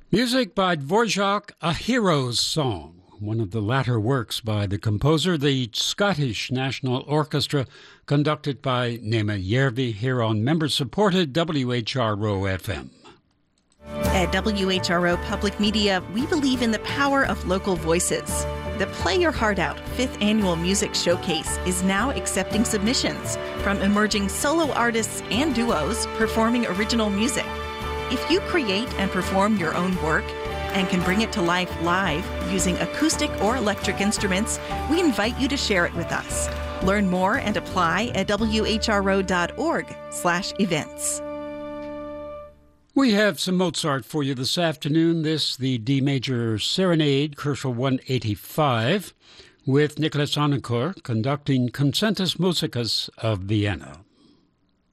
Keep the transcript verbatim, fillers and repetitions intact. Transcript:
Music by Dvorak, A Hero's Song, one of the latter works by the composer, the Scottish National Orchestra, conducted by Nema Järvi here on member-supported W H R O F M. At W H R O Public Media, we believe in the power of local voices. The Play Your Heart Out fifth Annual Music Showcase is now accepting submissions from emerging solo artists and duos performing original music. If you create and perform your own work and can bring it to life live using acoustic or electric instruments, we invite you to share it with us. Learn more and apply at W H R O dot org slash events. We have some Mozart for you this afternoon. This, the D Major Serenade, Koschel one eighty-five, with Nicholas Onnenker conducting Concertus Musicus of Vienna.